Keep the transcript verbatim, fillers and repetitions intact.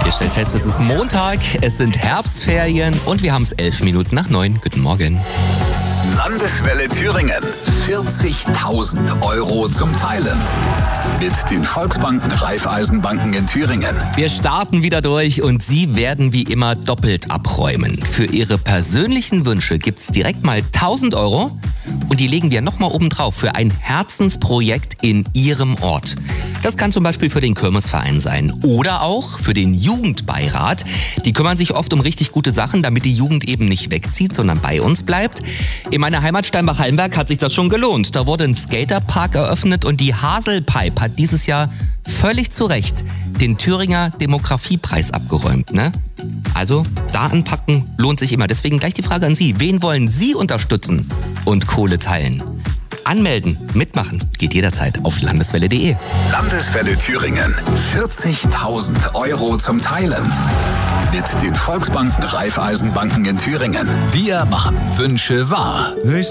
Wir stellen fest, es ist Montag, es sind Herbstferien und wir haben es elf Minuten nach neun. Guten Morgen. Landeswelle Thüringen. vierzigtausend Euro zum Teilen. Mit den Volksbanken Raiffeisenbanken in Thüringen. Wir starten wieder durch und Sie werden wie immer doppelt abräumen. Für Ihre persönlichen Wünsche gibt's direkt mal tausend Euro und die legen wir nochmal oben drauf für ein Herzensprojekt in Ihrem Ort. Das kann zum Beispiel für den Kirmesverein sein oder auch für den Jugendbeirat. Die kümmern sich oft um richtig gute Sachen, damit die Jugend eben nicht wegzieht, sondern bei uns bleibt. In meiner Heimat Steinbach-Hallenberg hat sich das schon gelohnt. Da wurde ein Skaterpark eröffnet und die Haselpipe hat dieses Jahr völlig zu Recht den Thüringer Demografiepreis abgeräumt, ne? Also, da anpacken lohnt sich immer. Deswegen gleich die Frage an Sie. Wen wollen Sie unterstützen und Kohle teilen? Anmelden, mitmachen geht jederzeit auf landeswelle punkt de. Landeswelle Thüringen. vierzigtausend Euro zum Teilen. Mit den Volksbanken Raiffeisenbanken in Thüringen. Wir machen Wünsche wahr.